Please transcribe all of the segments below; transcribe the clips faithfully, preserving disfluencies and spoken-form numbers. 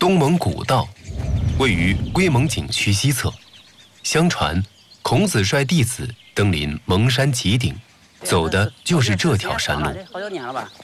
东蒙古道位于龟蒙景区西侧。相传，孔子率弟子登临蒙山极顶，走的就是这条山路。 好多年了吧？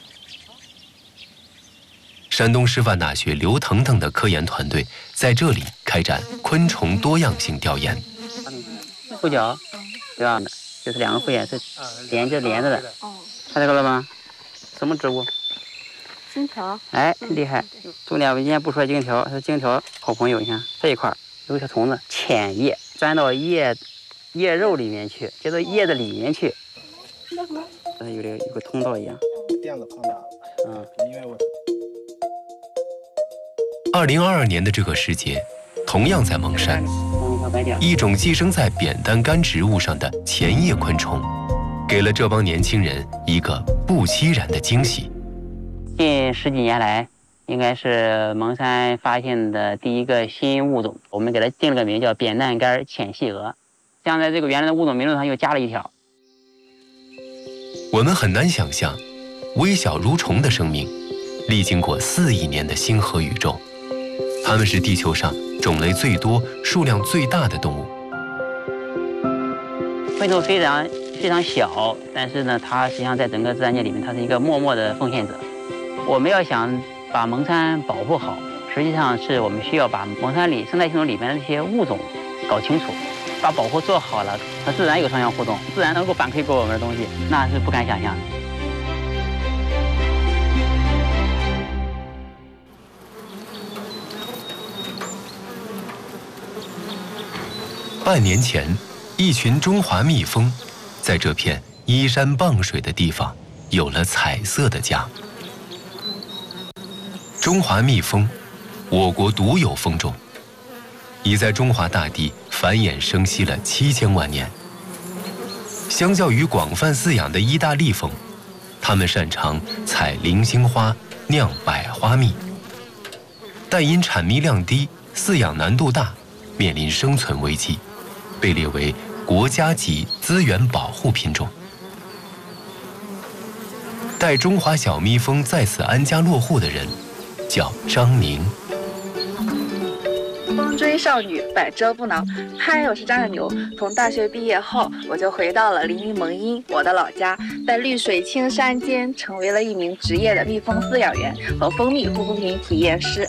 山东师范大学刘腾腾的科研团队在这里开展昆虫多样性调研。 触角，对吧？就是两个复眼是连着连着的。看这个了吗？什么植物？ 荆条。 哎，厉害！重点我今天不说荆条，是荆条好朋友。你看这一块有一条虫子，浅叶钻到叶叶肉里面去，接到叶的里面去。这有点有个通道一样。 垫子放大了。嗯，因为我。 二零二二年的这个时节，同样在蒙山，一种寄生在扁担干植物上的前叶昆虫，给了这帮年轻人一个不期然的惊喜。 近十几年来，应该是蒙山发现的第一个新物种，我们给它定了个名叫扁担干浅细蛾。像在这个原来的物种名录上又加了一条。 我们很难想象，微小如虫的生命，历经过四亿年的星河宇宙。它们是地球上种类最多、数量最大的动物。 昆虫虽然非常小，但是呢，它实际上在整个自然界里面，它是一个默默的奉献者。我们要想把蒙山保护好，实际上是我们需要把蒙山里生态系统里面的这些物种搞清楚，把保护做好了，和自然有双向互动，自然能够反馈给我们的东西，那是不敢想象的。 半年前，一群中华蜜蜂在这片依山傍水的地方有了彩色的家。中华蜜蜂，我国独有蜂种，已在中华大地繁衍生息了七千万年。相较于广泛饲养的意大利蜂，它们擅长采零星花、酿百花蜜，但因产蜜量低、饲养难度大，面临生存危机。被列为国家级资源保护品种。带中华小蜜蜂在此安家落户的人，叫张宁。 风追少女，百折不挠。嗨，我是张小牛。从大学毕业后，我就回到了临沂蒙阴，我的老家，在绿水青山间，成为了一名职业的蜜蜂饲养员和蜂蜜护肤品体验师。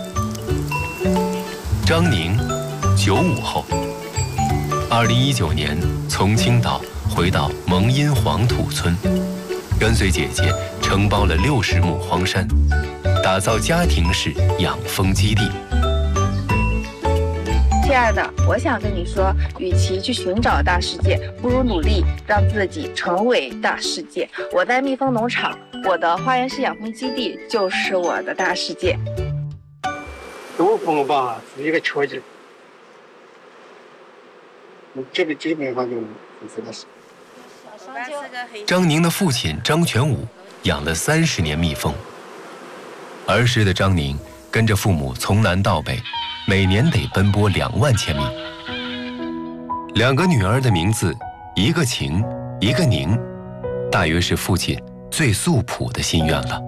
张宁，九五后。二零一九年从青岛回到蒙阴黄土村，跟随姐姐承包了六十亩荒山，打造家庭式养蜂基地。 亲爱的，我想跟你说，与其去寻找大世界，不如努力让自己成为大世界。我在蜜蜂农场，我的花园式养蜂基地就是我的大世界。 斗蜂吧是一个缺点。这个基本上就这个是。 张宁的父亲张全武养了三十年蜜蜂，儿时的张宁跟着父母从南到北，每年得奔波两万千米。两个女儿的名字，一个晴，一个宁，大约是父亲最素朴的心愿了。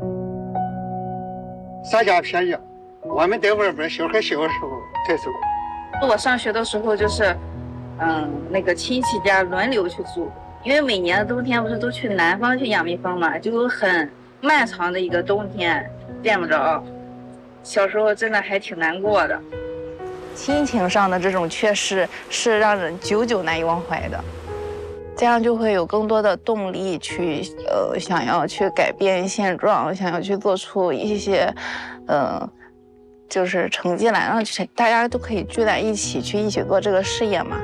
三家便宜，我们在外边小孩小的时候太瘦。 我上学的时候就是。嗯，那个亲戚家轮流去住，因为每年的冬天不是都去南方去养蜜蜂嘛，就有很漫长的一个冬天见不着，小时候真的还挺难过的。亲情上的这种缺失是让人久久难以忘怀的，这样就会有更多的动力去呃想要去改变现状，想要去做出一些呃就是成绩来，让大家都可以聚在一起去一起做这个事业嘛。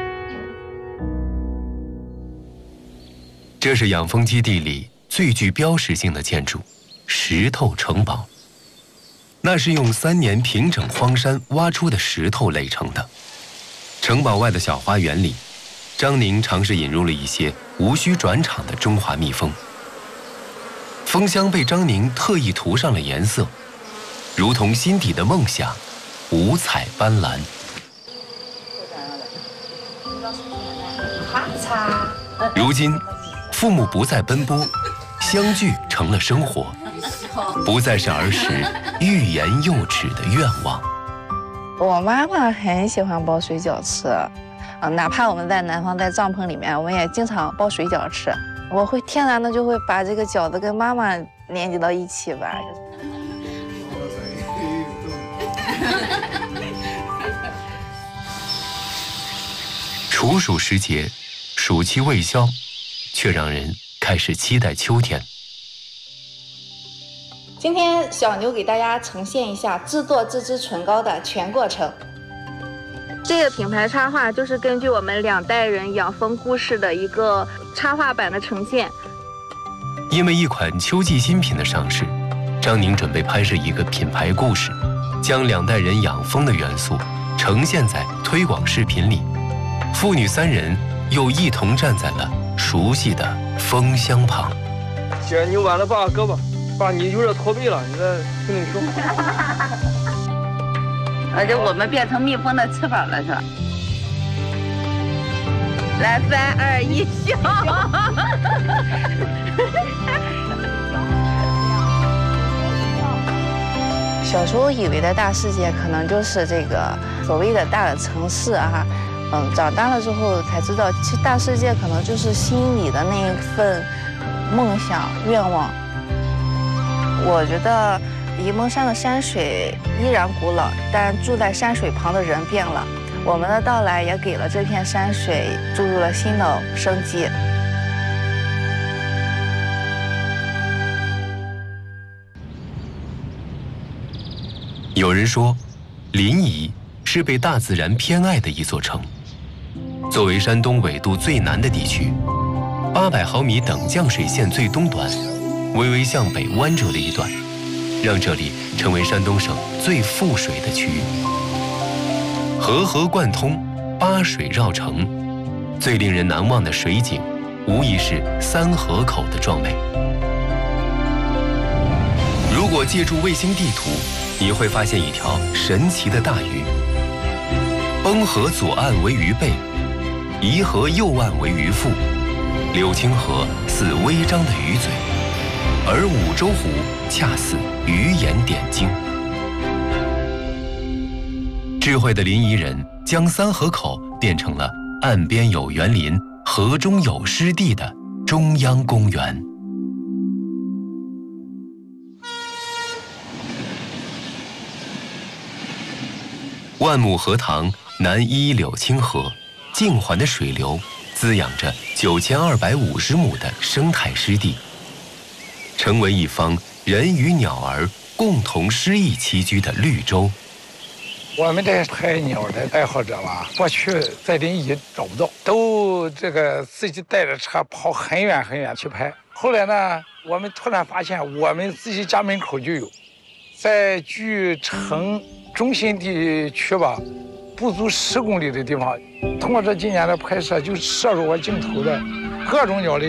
这是养蜂基地里最具标识性的建筑——石头城堡。那是用三年平整荒山挖出的石头垒成的。城堡外的小花园里，张宁尝试引入了一些无需转场的中华蜜蜂。蜂箱被张宁特意涂上了颜色，如同心底的梦想，五彩斑斓。如今，父母不再奔波，相聚成了生活。 不再是儿时欲言又止的愿望。 我妈妈很喜欢包水饺吃，嗯，哪怕我们在南方在帐篷里面，我们也经常包水饺吃。我会天然的就会把这个饺子跟妈妈连接到一起吧。 处暑时节，暑气未消，却让人开始期待秋天。 今天小牛给大家呈现一下制作这支唇膏的全过程。这个品牌插画就是根据我们两代人养蜂故事的一个插画版的呈现。 因为一款秋季新品的上市，张宁准备拍摄一个品牌故事，将两代人养蜂的元素呈现在推广视频里。父女三人又一同站在了熟悉的蜂箱旁。 姐，你挽了爸胳膊，爸你有点驼背了，你再听听说。 而且我们变成蜜蜂的翅膀了，是吧？来，三二一，笑！ 小时候以为的大世界，可能就是这个所谓的大的城市啊。嗯，长大了之后才知道，其实大世界可能就是心里的那一份梦想、愿望。我觉得沂蒙山的山水依然古老，但住在山水旁的人变了。我们的到来也给了这片山水注入了新的生机。 有人说，临沂是被大自然偏爱的一座城。作为山东纬度最南的地区，八百毫米等降水线最东端，微微向北弯折了一段，让这里成为山东省最富水的区域。河河贯通，八水绕城，最令人难忘的水景，无疑是三河口的壮美。如果借助卫星地图，你会发现一条神奇的大鱼。崩河左岸为鱼背，沂河右岸为鱼腹，柳青河似微张的鱼嘴，而五洲湖恰似鱼眼点睛。智慧的临沂人将三河口变成了岸边有园林、河中有湿地的中央公园。万亩荷塘南依柳青河，静缓的水流滋养着九千二百五十亩的生态湿地，成为一方人与鸟儿共同诗意栖居的绿洲。 我们这拍鸟的爱好者吧，过去在临沂找不到，都这个自己带着车跑很远很远去拍。后来呢，我们突然发现我们自己家门口就有，在距城中心地区吧，不足十公里的地方，通过这几年的拍摄，就摄入我镜头的各种鸟类。